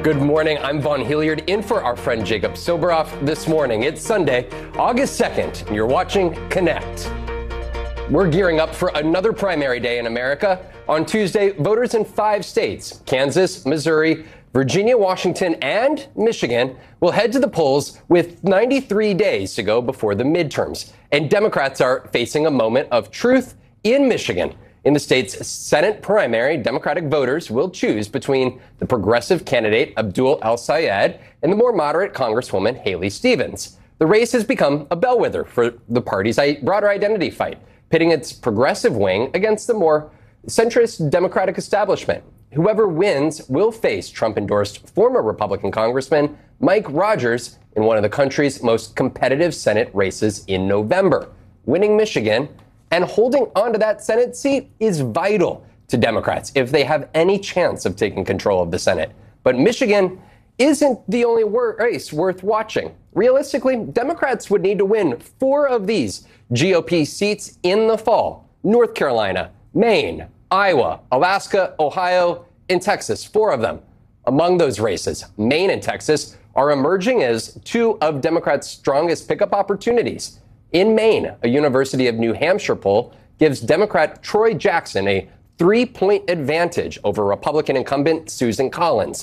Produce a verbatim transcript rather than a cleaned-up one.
Good morning. I'm Vaughn Hilliard in for our friend Jacob Soboroff this morning. It's Sunday, August second, and you're watching Connect. We're gearing up for another primary day in America. On Tuesday, voters in five states, Kansas, Missouri, Virginia, Washington, and Michigan, will head to the polls with ninety-three days to go before the midterms. And Democrats are facing a moment of truth in Michigan. In the state's Senate primary, Democratic voters will choose between the progressive candidate Abdul El-Sayed and the more moderate Congresswoman Haley Stevens. The race has become a bellwether for the party's broader identity fight, pitting its progressive wing against the more centrist Democratic establishment. Whoever wins will face Trump-endorsed former Republican Congressman Mike Rogers in one of the country's most competitive Senate races in November. Winning Michigan and holding onto that Senate seat is vital to Democrats if they have any chance of taking control of the Senate. But Michigan isn't the only race worth watching. Realistically, Democrats would need to win four of these G O P seats in the fall: North Carolina, Maine, Iowa, Alaska, Ohio, and Texas, four of them. Among those races, Maine and Texas are emerging as two of Democrats' strongest pickup opportunities. In Maine, a University of New Hampshire poll gives Democrat Troy Jackson a three-point advantage over Republican incumbent Susan Collins.